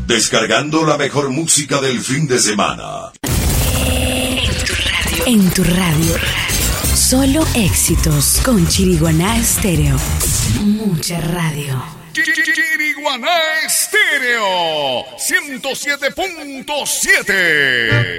Descargando la mejor música del fin de semana. En tu radio. Solo éxitos con Chiriguaná Estéreo. Mucha radio. Chiriguaná Estéreo 107.7.